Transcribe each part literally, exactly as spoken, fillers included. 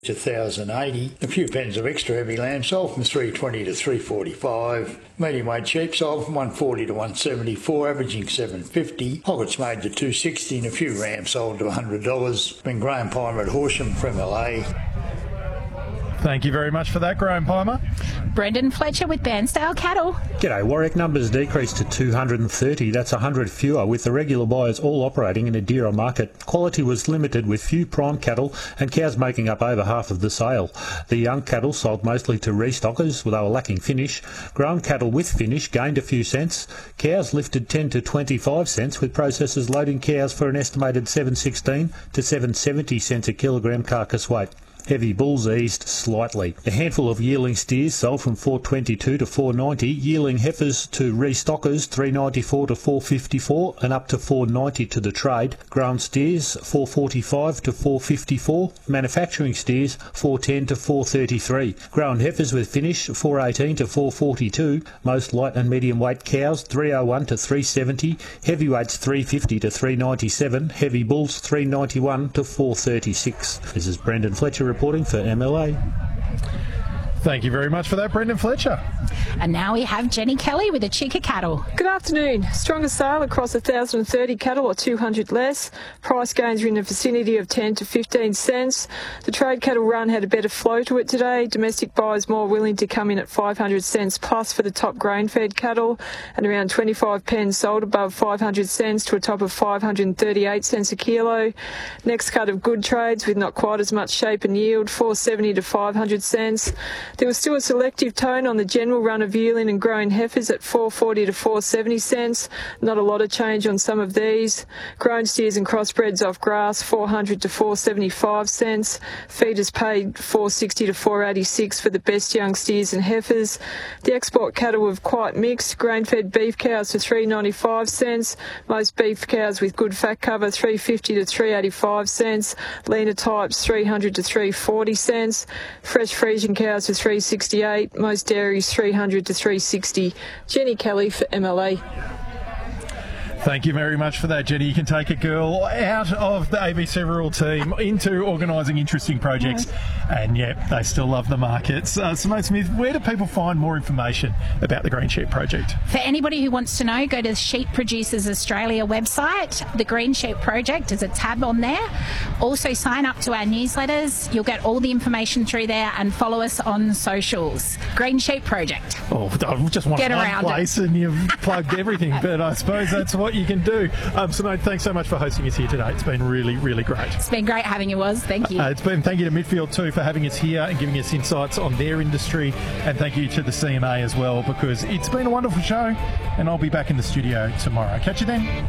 one thousand eighty. A few pens of extra heavy lamb sold from three twenty to three forty-five. Medium weight sheep sold from one forty to one seventy-four, averaging seven fifty. Hoggets made to two sixty and a few rams sold to one hundred dollars. Been Graham Palmer at Horsham for M L A. Thank you very much for that, Graham Palmer. Brendan Fletcher with Bairnsdale Cattle. G'day. Warwick numbers decreased to two hundred thirty. That's one hundred fewer, with the regular buyers all operating in a dearer market. Quality was limited, with few prime cattle and cows making up over half of the sale. The young cattle sold mostly to restockers, they were lacking finish. Grown cattle with finish gained a few cents. Cows lifted ten to twenty-five cents, with processors loading cows for an estimated seven sixteen to seven seventy cents a kilogram carcass weight. Heavy bulls eased slightly. A handful of yearling steers sold from four twenty-two to four ninety, yearling heifers to restockers three ninety-four to four fifty-four and up to four ninety to the trade. Grown steers four forty-five to four fifty-four, manufacturing steers four ten to four thirty-three. Grown heifers with finish four eighteen to four forty-two, most light and medium weight cows three oh one to three seventy, heavyweights three fifty to three ninety-seven, heavy bulls three ninety-one to four thirty-six. This is Brendan Fletcher reporting for M L A. Thank you very much for that, Brendan Fletcher. And now we have Jenny Kelly with Echuca Cattle. Good afternoon. Strongest sale across one thousand thirty cattle, or two hundred less. Price gains are in the vicinity of ten to fifteen cents. The trade cattle run had a better flow to it today. Domestic buyers more willing to come in at five hundred cents plus for the top grain-fed cattle, and around twenty-five pens sold above five hundred cents to a top of five hundred thirty-eight cents a kilo. Next cut of good trades with not quite as much shape and yield, four seventy to five hundred cents. There was still a selective tone on the general run of yearling and grown heifers at four forty to four seventy cents. Not a lot of change on some of these. Grown steers and crossbreds off grass, four hundred to four seventy-five cents. Feeders paid four sixty to four eighty-six for the best young steers and heifers. The export cattle were quite mixed. Grain-fed beef cows for three ninety-five cents. Most beef cows with good fat cover, three fifty to three eighty-five cents. Leaner types, three hundred to three forty cents. Fresh Friesian cows for three sixty-eight. Most dairies, three hundred to three sixty. Jenny Kelly for M L A. Thank you very much for that, Jenny. You can take a girl out of the A B C Rural team into organising interesting projects. And, yeah, they still love the markets. Uh, Simone Smith, where do people find more information about the Green Sheep Project? For anybody who wants to know, go to the Sheep Producers Australia website. The Green Sheep Project, there's a tab on there. Also, sign up to our newsletters. You'll get all the information through there, and follow us on socials. Green Sheep Project. Oh, I just want Get one around place it. And you've plugged everything, but I suppose that's what you can do. Um, Simone, thanks so much for hosting us here today. It's been really, really great. It's been great having you, Woz. Thank you. Uh, it's been thank you to Midfield too for having us here and giving us insights on their industry, and thank you to the C M A as well, because it's been a wonderful show, and I'll be back in the studio tomorrow. Catch you then.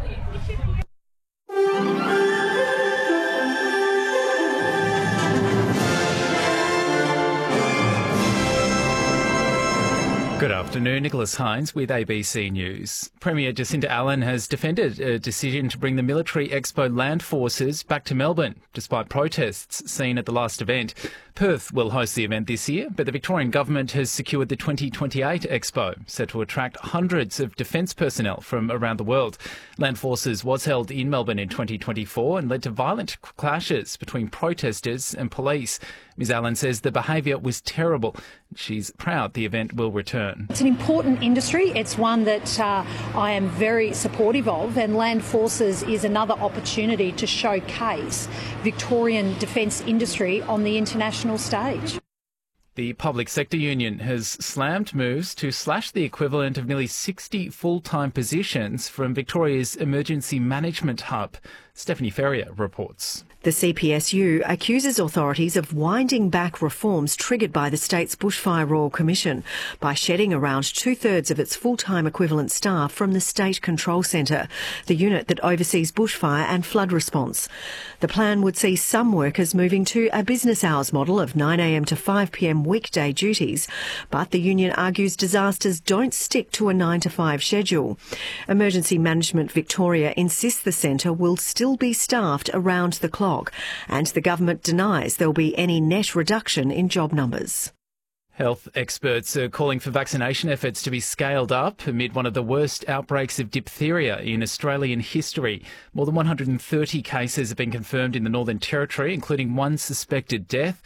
Good afternoon, Nicholas Hines with A B C News. Premier Jacinta Allen has defended a decision to bring the Military Expo Land Forces back to Melbourne, despite protests seen at the last event. Perth will host the event this year, but the Victorian Government has secured the twenty twenty-eight Expo, set to attract hundreds of defence personnel from around the world. Land Forces was held in Melbourne in twenty twenty-four and led to violent clashes between protesters and police. Miz Allen says the behaviour was terrible. She's proud the event will return. It's an important industry. It's one that uh, I am very supportive of, and Land Forces is another opportunity to showcase Victorian defence industry on the international stage. The Public Sector Union has slammed moves to slash the equivalent of nearly sixty full-time positions from Victoria's emergency management hub. Stephanie Ferrier reports. The C P S U accuses authorities of winding back reforms triggered by the state's Bushfire Royal Commission by shedding around two-thirds of its full-time equivalent staff from the State Control Centre, the unit that oversees bushfire and flood response. The plan would see some workers moving to a business hours model of nine a m to five p m weekday duties, but the union argues disasters don't stick to a nine to five schedule. Emergency Management Victoria insists the centre will still be staffed around the clock, and the government denies there will be any net reduction in job numbers. Health experts are calling for vaccination efforts to be scaled up amid one of the worst outbreaks of diphtheria in Australian history. More than one hundred thirty cases have been confirmed in the Northern Territory, including one suspected death.